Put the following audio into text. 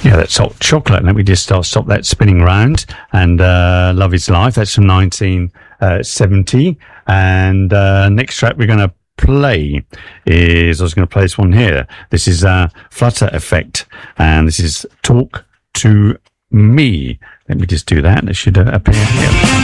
Yeah, that's Hot Chocolate. Let me just stop that spinning round. And Love Is Life, that's from 1970. And next track we're going to play is, I was going to play this one here. This is Flutter Effect. And this is Talk to Me. Let me just do that. It should appear here.